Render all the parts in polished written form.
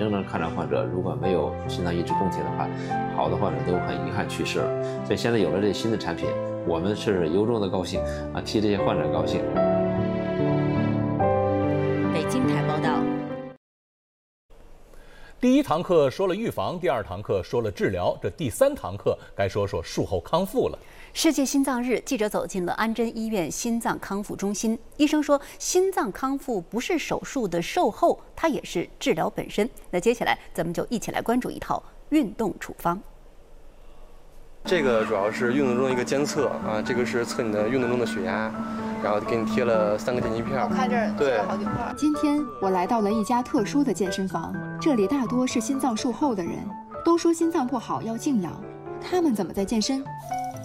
真正看诊患者如果没有心脏移植供体的话，好的患者都很遗憾去世了。所以现在有了这新的产品，我们是由衷的高兴啊，替这些患者高兴。 北京台报道。 第一堂课说了预防，第二堂课说了治疗，这第三堂课该说说术后康复了。 世界心脏日，记者走进了安贞医院心脏康复中心。医生说，心脏康复不是手术的术后，它也是治疗本身。那接下来，咱们就一起来关注一套运动处方。 这个主要是运动中的一个监测啊，这个是测你的运动中的血压，然后给你贴了3个电极片。 我看这儿贴了好几块。 今天我来到了一家特殊的健身房，这里大多是心脏术后的人，都说心脏不好要静养，他们怎么在健身？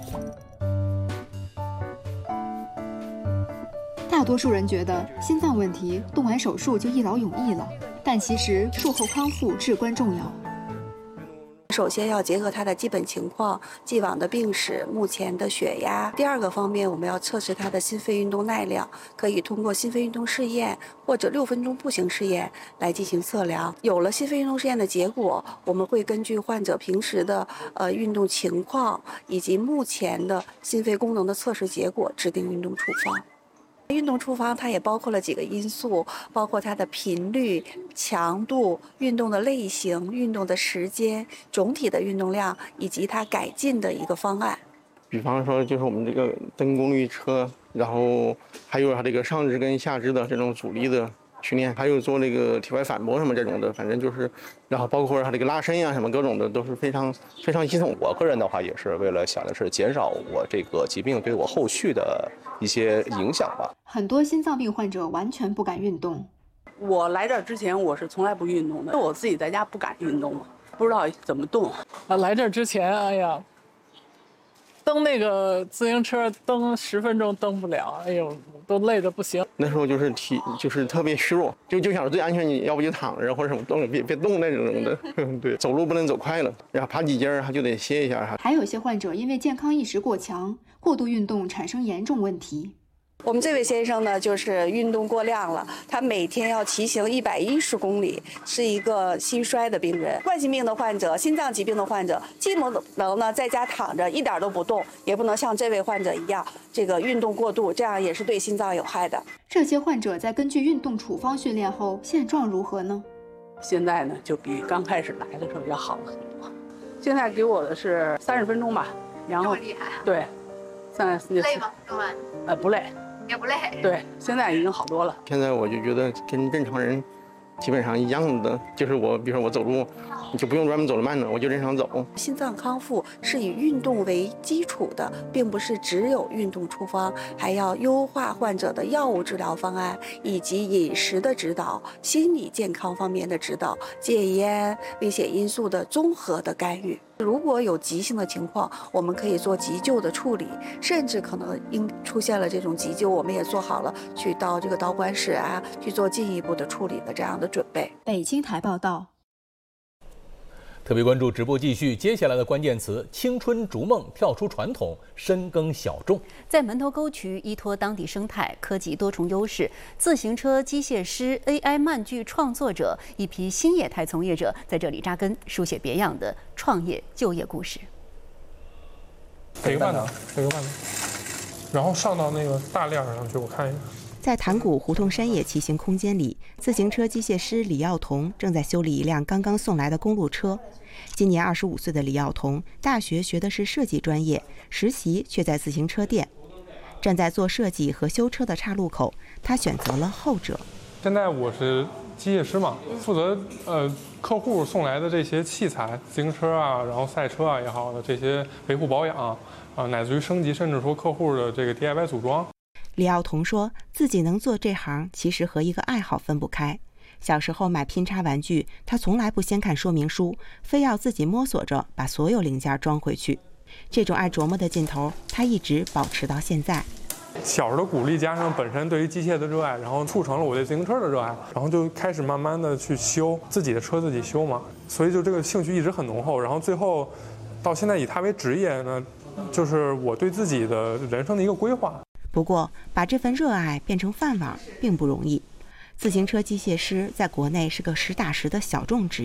大多数人觉得心脏问题动完手术就一劳永逸了，但其实术后康复至关重要。 首先要结合他的基本情况、既往的病史、目前的血压。第二个方面，我们要测试他的心肺运动耐量，可以通过心肺运动试验或者6分钟步行试验来进行测量。有了心肺运动试验的结果，我们会根据患者平时的运动情况以及目前的心肺功能的测试结果，制定运动处方。运动处方它也包括了几个因素，包括它的频率、强度、运动的类型、运动的时间、总体的运动量以及它改进的一个方案。 比方说，就是我们这个登功率车，然后还有它这个上肢跟下肢的这种阻力的训练，还有做那个体外反搏什么这种的，反正就是，然后包括它这个拉伸呀什么各种的都是非常系统。 我个人的话也是为了想的是减少我这个疾病对我后续的一些影响吧。 很多心脏病患者完全不敢运动。 我来这儿之前我是从来不运动的，我自己在家不敢运动嘛，不知道怎么动。 来这儿之前，哎呀，蹬那个自行车蹬10分钟蹬不了，哎呦，都累得不行。 那时候就是特别虚弱，就想着最安全，你要不就躺着或者什么动，别动那种的。对，走路不能走快了，然后爬几阶他就得歇一下。 还有些患者因为健康意识过强，过度运动产生严重问题。 我们这位先生呢，就是运动过量了，他每天要骑行110公里，是一个心衰的病人。冠心病的患者、心脏疾病的患者，既不能呢在家躺着一点都不动，也不能像这位患者一样，这个运动过度，这样也是对心脏有害的。 这些患者在根据运动处方训练后，现状如何呢？ 现在呢，就比刚开始来的时候要好了很多。现在给我的是30分钟吧，然后这么厉害。 对， 累吗？用完？ 不累。 也不累， 对，现在已经好多了。 现在我就觉得跟正常人基本上一样的，就是我，比如说我走路，你就不用专门走得慢的，我就正常走。 心脏康复是以运动为基础的，并不是只有运动处方，还要优化患者的药物治疗方案，以及饮食的指导、心理健康方面的指导、戒烟、危险因素的综合的干预。如果有急性的情况，我们可以做急救的处理，甚至可能出现了这种急救，我们也做好了去到这个导管室啊，去做进一步的处理的这样的准备。 北京台报道。 特别关注直播继续，接下来的关键词：青春逐梦，跳出传统，深耕小众。 在门头沟区，依托当地生态、科技多重优势，自行车机械师、AI 漫剧创作者，一批新业态从业者在这里扎根，书写别样的创业就业故事。 给个半糖，然后上到那个大链上去，我看一下。 在潭谷胡同山野骑行空间里，自行车机械师李耀彤正在修理一辆刚刚送来的公路车。今年25岁的李耀彤，大学学的是设计专业，实习却在自行车店。站在做设计和修车的岔路口，他选择了后者。 现在我是机械师嘛，负责客户送来的这些器材，自行车啊，然后赛车啊也好的这些维护保养乃至于升级，甚至说客户的这个 DIY 组装。 李耀彤说自己能做这行，其实和一个爱好分不开。小时候买拼插玩具，他从来不先看说明书，非要自己摸索着把所有零件装回去。这种爱琢磨的劲头，他一直保持到现在。 小时候的鼓励加上本身对于机械的热爱，然后促成了我对自行车的热爱，然后就开始慢慢的去修自己的车，自己修嘛，所以就这个兴趣一直很浓厚。然后最后到现在以它为职业呢，就是我对自己的人生的一个规划。 不过把这份热爱变成饭碗并不容易。自行车机械师在国内是个实打实的小众职